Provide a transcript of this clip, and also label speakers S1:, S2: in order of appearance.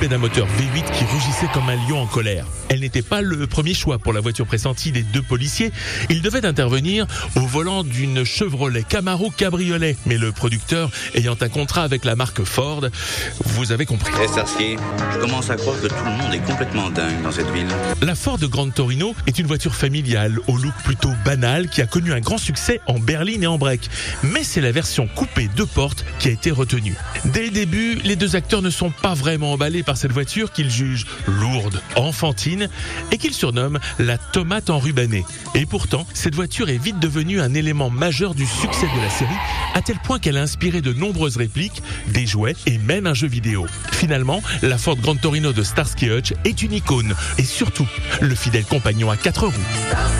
S1: équipée d'un moteur V8 qui rugissait comme un lion en colère. Elle n'était pas le premier choix pour la voiture pressentie des deux policiers. Ils devaient intervenir au volant d'une Chevrolet Camaro cabriolet. Mais le producteur, ayant un contrat avec la marque Ford, vous avez compris.
S2: Starsky, je commence à croire que tout le monde est complètement dingue dans cette ville.
S1: La Ford Grand Torino est une voiture familiale au look plutôt banal qui a connu un grand succès en berline et en break. Mais c'est la version coupée 2 portes qui a été retenue. Dès le début, les deux acteurs ne sont pas vraiment emballés par cette voiture qu'ils jugent lourde, enfantine et qu'ils surnomment la tomate enrubanée. Et pourtant, cette voiture est vite devenue un élément majeur du succès de la série, à tel point qu'elle a inspiré de nombreuses répliques, des jouets et même un jeu vidéo. Finalement, la Ford Grand Torino de Starsky et Hutch est une icône et surtout le fidèle compagnon à 4 roues.